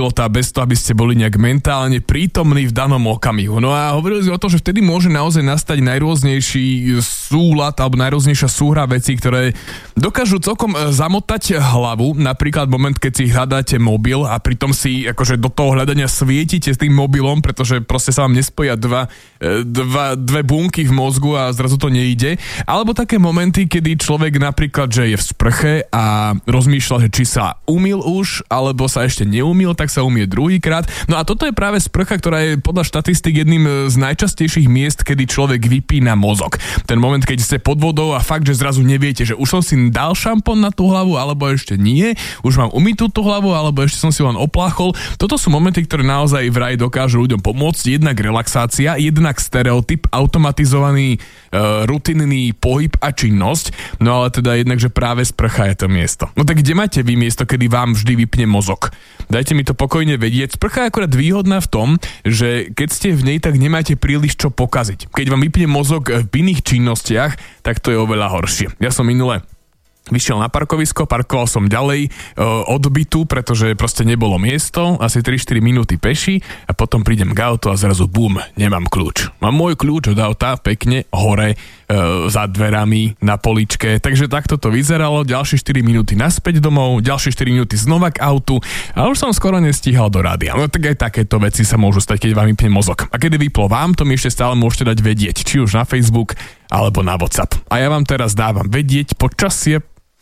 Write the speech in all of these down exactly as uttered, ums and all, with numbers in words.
života bez toho, aby ste boli nejak mentálne prítomní v danom okamihu. No a hovorili sme o tom, že vtedy môže naozaj nastať najrôznejší súlad alebo najrôznejšia súhra vecí, ktoré dokážu celkom zamotať hlavu. Napríklad moment, keď si hľadáte mobil a pritom si akože do toho hľadania svietite s tým mobilom, pretože proste sa vám nespoja dva, dva, dve bunky v mozgu a zrazu to nejde. Alebo také momenty, kedy človek napríklad, že je v sprche a rozmýšľa, že či sa umýl už, alebo sa ešte neumýl, tak sa umie druhýkrát. No a toto je práve sprcha, ktorá je podľa štatistík jedným z najčastejších miest, kedy človek vypína mozog. Ten moment, keď ste pod vodou a fakt, že zrazu neviete, že už som si dal šampón na tú hlavu, alebo ešte nie, už mám umytú tú hlavu, alebo ešte som si len opláchol. Toto sú momenty, ktoré naozaj vraj dokážu ľuďom pomôcť. Jednak relaxácia, jednak stereotyp, automatizovaný e, rutinný pohyb a činnosť. No ale teda jednak, že práve sprcha je to miesto. No tak kde máte vy miesto, kedy vám vždy vypne mozog? Dajte mi to pokojne vedieť. Sprcha je akorát výhodná v tom, že keď ste v nej, tak nemáte príliš čo pokaziť. Keď vám vypne mozog v iných činnostiach, tak to je oveľa horšie. Ja som minule vyšiel na parkovisko, parkoval som ďalej e, od bytu, pretože proste nebolo miesto, asi tri štyri minúty peši a potom prídem k autu a zrazu bum, nemám kľúč. Mám môj kľúč od auta pekne hore e, za dverami na poličke, takže takto to vyzeralo, ďalšie štyri minúty naspäť domov, ďalšie štyri minúty znova k autu a už som skoro nestíhal do rádia. No tak aj takéto veci sa môžu stať, keď vám vypne mozog. A kedy vyplo vám, to mi ešte stále môžete dať vedieť, či už na Facebook alebo na WhatsApp. A ja vám teraz dávam vedieť počasie.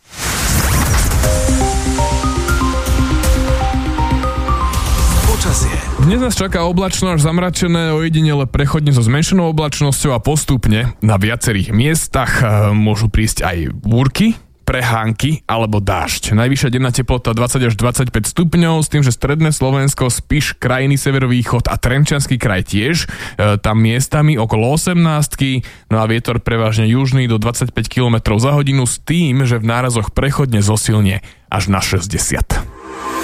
Počasie. Dnes nás čaká oblačno až zamračené, ojedinele prechodne so zmenšenou oblačnosťou a postupne na viacerých miestach môžu prísť aj búrky, prehánky alebo dážď. Najvyššia denná teplota dvadsať až dvadsaťpäť stupňov, s tým, že stredné Slovensko, Spiš, krajiny severovýchod a Trenčiansky kraj tiež, e, tam miestami okolo osemnástky, no a vietor prevažne južný do dvadsaťpäť kilometrov za hodinu s tým, že v nárazoch prechodne zosilnie až na šesťdesiat.